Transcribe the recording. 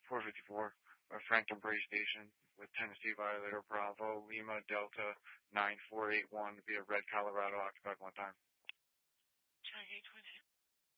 454, Franklin Bray Station with Tennessee Violator Bravo, Lima Delta 9481 via Red Colorado occupied one time. Try 820.